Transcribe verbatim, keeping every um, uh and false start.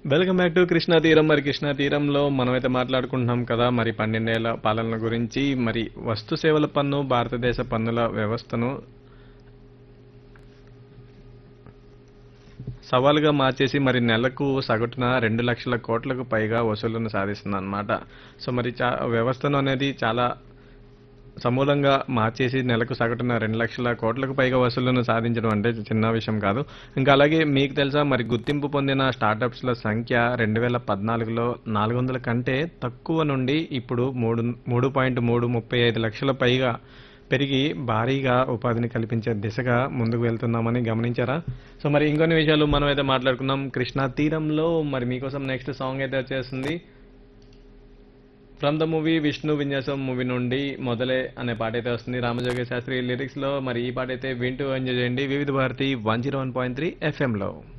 Welcome back to Krishna తీరం. మరి కృష్ణా తీరంలో మనమైతే మాట్లాడుకుంటున్నాం కదా మరి పన్నెండేళ్ల పాలన గురించి. మరి వస్తు సేవల పన్ను భారతదేశ పన్నుల వ్యవస్థను సవాలుగా మార్చేసి మరి నెలకు సగటున రెండు లక్షల కోట్లకు పైగా వసూళ్లను సాధిస్తుంది అనమాట. సో మరి చా వ్యవస్థను అనేది చాలా సమూలంగా మార్చేసి నెలకు సగటున రెండు లక్షల కోట్లకు పైగా వసూళ్లను సాధించడం అంటే చిన్న విషయం కాదు. ఇంకా అలాగే మీకు తెలుసా మరి గుర్తింపు పొందిన స్టార్టప్స్ల సంఖ్య రెండు వేల పద్నాలుగులో నాలుగు వందల కంటే తక్కువ నుండి ఇప్పుడు మూడు మూడు పాయింట్ మూడు ముప్పై ఐదు లక్షల పైగా పెరిగి భారీగా ఉపాధిని కల్పించే దిశగా ముందుకు వెళ్తున్నామని గమనించారా? సో మరి ఇంకొన్ని విషయాలు మనం అయితే మాట్లాడుకున్నాం కృష్ణా తీరంలో. మరి మీకోసం నెక్స్ట్ సాంగ్ అయితే వచ్చేస్తుంది ఫ్రమ్ ద మూవీ విష్ణు విన్యాసం మూవీ నుండి మొదలే అనే పాట అయితే వస్తుంది రామజోగి శాస్త్రి లిరిక్స్ లో. మరి ఈ పాట అయితే వింటూ ఎంజాయ్ చేయండి వివిధ Bharati one zero one point three FM లో.